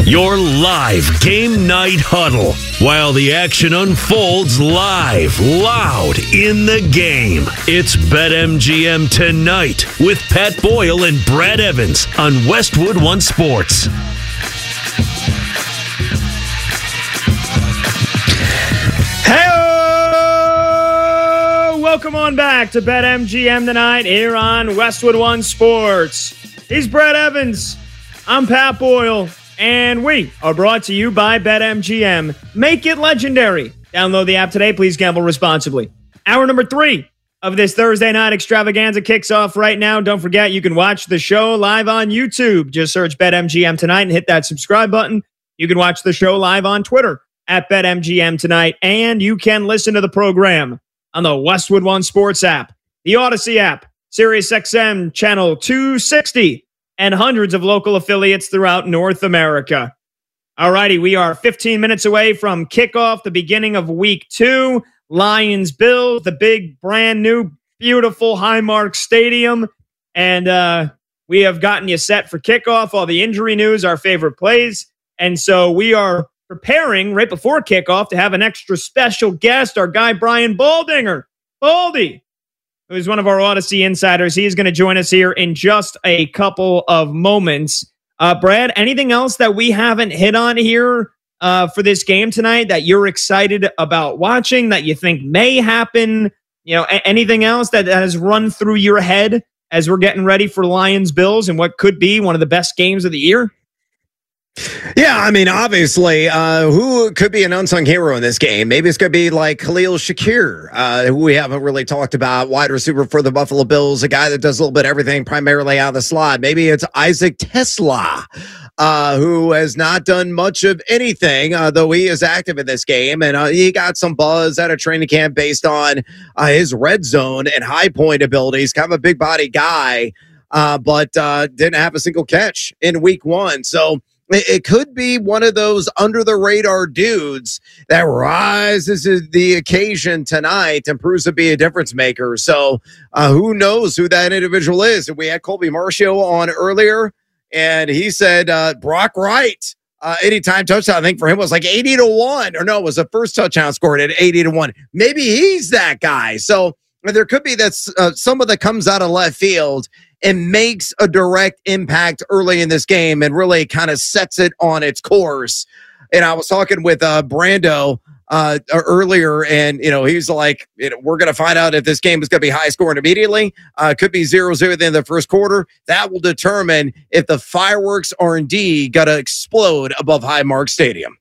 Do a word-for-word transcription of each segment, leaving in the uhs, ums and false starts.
Your live game night huddle while the action unfolds live, loud in the game. It's BetMGM Tonight with Pat Boyle and Brad Evans on Westwood One Sports. Hey, welcome on back to BetMGM Tonight here on Westwood One Sports. He's Brad Evans. I'm Pat Boyle. And we are brought to you by BetMGM. Make it legendary. Download the app today. Please gamble responsibly. Hour number three of this Thursday night extravaganza kicks off right now. Don't forget, you can watch the show live on YouTube. Just search BetMGM Tonight and hit that subscribe button. You can watch the show live on Twitter at BetMGM Tonight. And you can listen to the program on the Westwood One Sports app, the Odyssey app, SiriusXM Channel two sixty, and hundreds of local affiliates throughout North America. Alrighty, we are fifteen minutes away from kickoff, the beginning of week two. Lions Bills, the big, brand new, beautiful Highmark Stadium. And uh, we have gotten you set for kickoff, all the injury news, our favorite plays. And so we are preparing right before kickoff to have an extra special guest, our guy Brian Baldinger. Baldy, who's one of our Odyssey insiders. He's going to join us here in just a couple of moments. Uh, Brad, anything else that we haven't hit on here uh, for this game tonight that you're excited about watching, that you think may happen? You know, a- anything else that has run through your head as we're getting ready for Lions Bills and what could be one of the best games of the year? Yeah, I mean, obviously, uh, who could be an unsung hero in this game? Maybe it's going to be like Khalil Shakir, uh, who we haven't really talked about, wide receiver for the Buffalo Bills, a guy that does a little bit of everything, primarily out of the slot. Maybe it's Isaac Tesla, uh, who has not done much of anything, uh, though he is active in this game. And uh, he got some buzz at a training camp based on uh, his red zone and high point abilities. Kind of a big body guy, uh, but uh, didn't have a single catch in week one. So it could be one of those under-the-radar dudes that rises to the occasion tonight and proves to be a difference maker. So uh, who knows who that individual is? And we had Colby Marshall on earlier, and he said uh, Brock Wright, uh, anytime touchdown, I think for him was like eighty to one. Or no, it was the first touchdown scored at eighty to one. Maybe he's that guy. So there could be that uh, someone that comes out of left field and makes a direct impact early in this game and really kind of sets it on its course. And I was talking with uh, Brando uh, earlier, and, you know, he's like, you know, we're going to find out if this game is going to be high scoring immediately. Uh, could be zero zero at the end of the first quarter. That will determine if the fireworks are indeed going to explode above Highmark Stadium.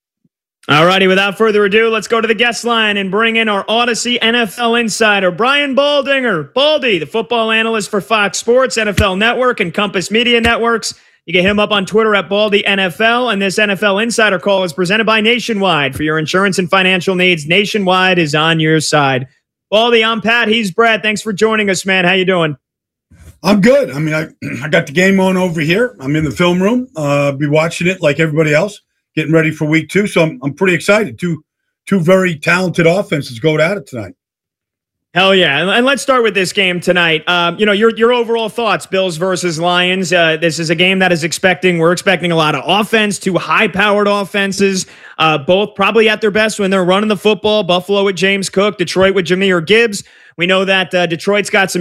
All righty, without further ado, let's go to the guest line and bring in our Odyssey N F L insider, Brian Baldinger. Baldy, the football analyst for Fox Sports, N F L Network, and Compass Media Networks. You can hit him up on Twitter at Baldy N F L, and this N F L Insider Call is presented by Nationwide. For your insurance and financial needs, Nationwide is on your side. Baldy, I'm Pat. He's Brad. Thanks for joining us, man. How you doing? I'm good. I mean, I, I got the game on over here. I'm in the film room. Uh, I'll be watching it like everybody else, getting ready for week two. So I'm, I'm pretty excited. Two, two very talented offenses go at it tonight. Hell yeah. And, and let's start with this game tonight. Um, you know, your your overall thoughts, Bills versus Lions. Uh, this is a game that is expecting, we're expecting a lot of offense, two high-powered offenses, uh, both probably at their best when they're running the football. Buffalo with James Cook, Detroit with Jahmyr Gibbs. We know that uh, Detroit's got some